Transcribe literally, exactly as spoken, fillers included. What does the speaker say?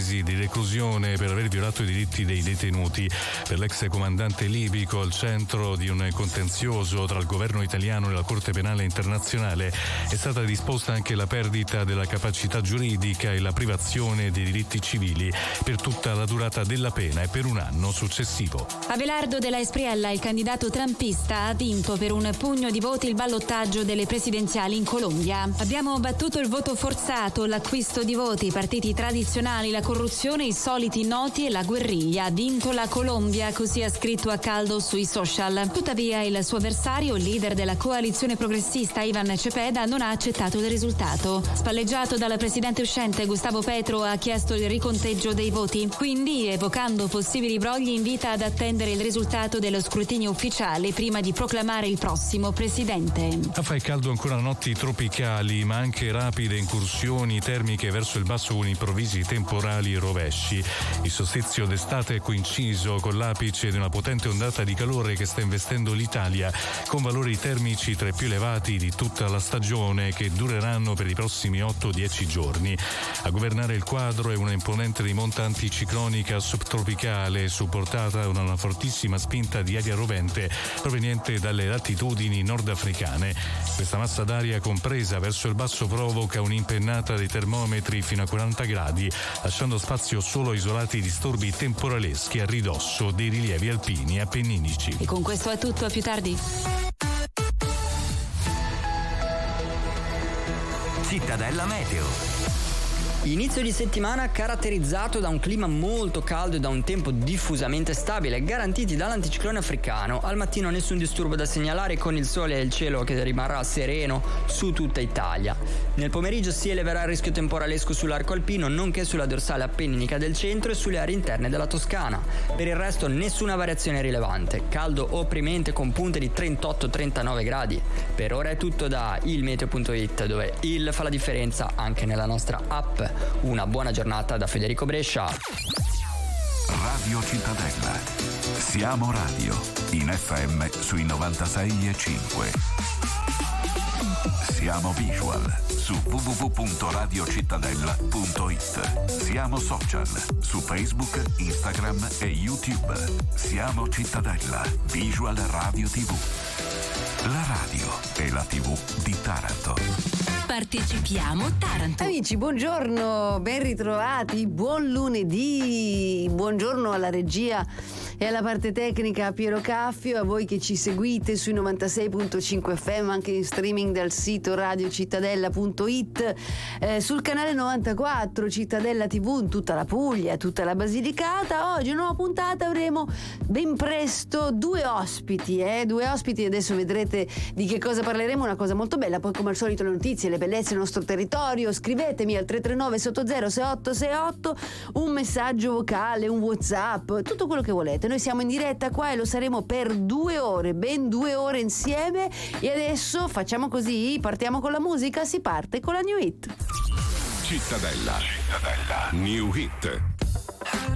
mesi di reclusione per aver violato i diritti dei detenuti. Per l'ex comandante libico al centro di un contenzioso tra il governo italiano e la Corte Penale Internazionale è stata disposta anche la perdita della capacità giuridica e la privazione dei diritti civili per tutta la durata della pena e per un anno successivo. Abelardo Della Espriella, il candidato trumpista, ha vinto per un pugno di voti il ballottaggio delle presidenziali in Colombia. Abbiamo battuto il voto forzato, l'acquisto di voti, i partiti tradizionali, la corruzione, i soliti noti e la guerriglia. Ha vinto la Colombia, così ha scritto a caldo sui social. Tuttavia il suo avversario, il leader della coalizione progressista Ivan Cepeda, non ha accettato il risultato. Spalleggiato dal presidente uscente Gustavo Petro, ha chiesto il riconteggio dei voti. Quindi, evocando possibili brogli, invita ad attendere il risultato dello scrutinio ufficiale prima di proclamare il prossimo presidente. A fare caldo ancora notti tropicali, ma anche rapide incursioni termiche verso il basso con improvvisi temporali e rovesci. Il solstizio d'estate è coinciso con l'apice di una potente ondata di calore che sta investendo l'Italia, con valori termici tra i più elevati di tutta la stagione, che dureranno per i prossimi otto dieci giorni. A governare il quadro è una imponente rimonta anticiclonica subtropicale, supportata da una fortissima spinta di aria rovente proveniente dalle latitudini nordafricane. Questa massa d'aria compresa verso il basso provoca un'impennata dei termometri fino a quaranta gradi, lasciando spazio solo a isolati disturbi temporaleschi a ridosso dei rilievi alpini appenninici. E con questo è tutto, a più tardi. Cittadella Meteo. Inizio di settimana caratterizzato da un clima molto caldo e da un tempo diffusamente stabile, garantiti dall'anticiclone africano. Al mattino nessun disturbo da segnalare, con il sole e il cielo che rimarrà sereno su tutta Italia. Nel pomeriggio si eleverà il rischio temporalesco sull'arco alpino, nonché sulla dorsale appenninica del centro e sulle aree interne della Toscana. Per il resto nessuna variazione rilevante. Caldo opprimente con punte di trentotto trentanove gradi. Per ora è tutto da ilmeteo punto it, dove il fa la differenza anche nella nostra app. Una buona giornata da Federico Brescia. Radio Cittadella. Siamo radio, in F M sui novantasei e cinque. Siamo visual su w w w punto radio cittadella punto it. Siamo social su Facebook, Instagram e YouTube. Siamo Cittadella, Visual Radio tivù. La radio e la tivù di Taranto. Partecipiamo Taranto. Amici, buongiorno, ben ritrovati, buon lunedì, buongiorno alla regia e alla parte tecnica Piero Caffio, a voi che ci seguite sui novantasei virgola cinque F M, anche in streaming dal sito radio cittadella punto it, eh, sul canale novantaquattro Cittadella tivù in tutta la Puglia, tutta la Basilicata. Oggi nuova puntata, avremo ben presto due ospiti, eh, due ospiti, adesso vedrete di che cosa parleremo, una cosa molto bella, poi come al solito le notizie, le bellezze del nostro territorio. Scrivetemi al tre tre nove sotto zero sei otto sei otto un messaggio vocale, un WhatsApp, tutto quello che volete. Noi siamo in diretta qua e lo saremo per due ore, ben due ore insieme. E adesso facciamo così, partiamo con la musica, si parte con la New Hit. Cittadella, Cittadella, New Hit.